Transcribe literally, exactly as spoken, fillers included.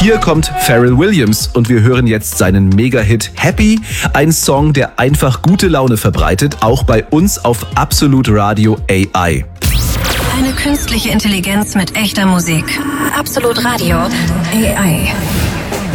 Hier kommt Pharrell Williams und wir hören jetzt seinen Mega-Hit Happy, ein Song, der einfach gute Laune verbreitet, auch bei uns auf Absolut Radio A I. Eine künstliche Intelligenz mit echter Musik. Absolut Radio A I.